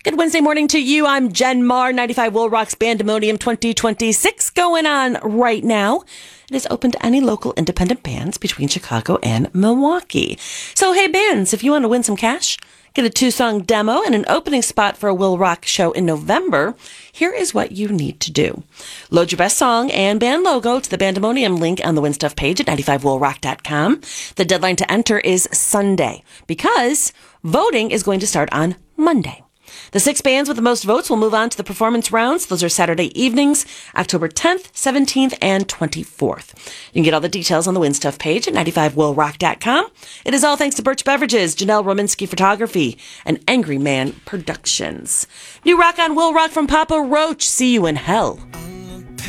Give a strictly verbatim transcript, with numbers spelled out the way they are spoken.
Good Wednesday morning to you. I'm Jen Marr, ninety-five Will Rock's Bandemonium twenty twenty-six going on right now. It is open to any local independent bands between Chicago and Milwaukee. So, hey, bands, if you want to win some cash, get a two-song demo and an opening spot for a Will Rock show in November, here is what you need to do. Load your best song and band logo to the Bandemonium link on the Win Stuff page at ninety-five will rock dot com. The deadline to enter is Sunday because voting is going to start on Monday. The six bands with the most votes will move on to the performance rounds. Those are Saturday evenings, October tenth, seventeenth, and twenty-fourth. You can get all the details on the Win Stuff page at ninety-five will rock dot com. It is all thanks to Birch Beverages, Janelle Romanski Photography, and Angry Man Productions. New rock on Will Rock from Papa Roach. See you in hell.